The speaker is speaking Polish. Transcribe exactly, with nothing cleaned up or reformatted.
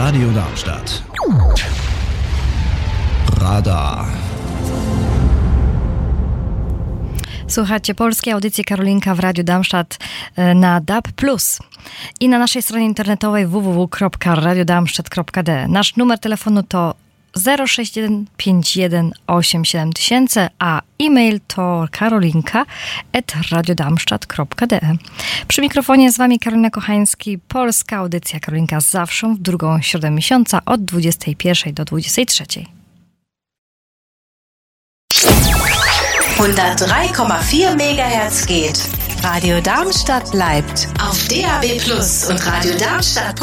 Radio Darmstadt. Radar. Słuchajcie polskiej audycji Karolinka w Radiu Darmstadt na D A B plus i na naszej stronie internetowej w w w kropka radio darmstadt kropka d e. Nasz numer telefonu to zero sześć jeden pięć jeden osiem siedem tysięcy, a e-mail to karolinka at radio darmstadt kropka d e. Przy mikrofonie z wami Karolina Kochański, polska audycja Karolinka zawsze w drugą środę miesiąca od dwudziestej pierwszej do dwudziestej trzeciej. hundertdrei Komma vier Megahertz geht. Radio Darmstadt bleibt auf D A B plus und radio darmstadt